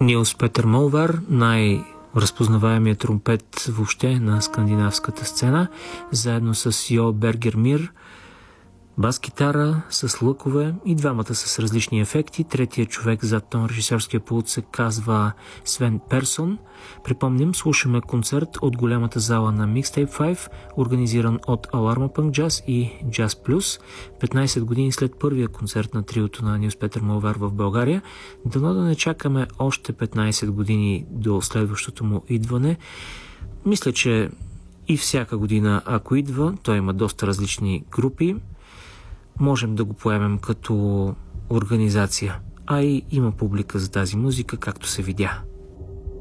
Нилс Петър Молвар, най-разпознаваемият тромпет въобще на скандинавската сцена, заедно с Йо Бергер-Мир, бас-гитара с лъкове и двамата с различни ефекти. Третият човек зад тон режисьорския пулт се казва Свен Персон. Припомним, слушаме концерт от голямата зала на Mixtape 5, организиран от Alarma Punk Jazz и Jazz Plus, 15 години след първия концерт на триото на Нилс Петър Молвар в България. Дано да не чакаме още 15 години до следващото му идване. Мисля, че и всяка година, ако идва, той има доста различни групи. Можем да го поемем като организация, а и има публика за тази музика, както се видя.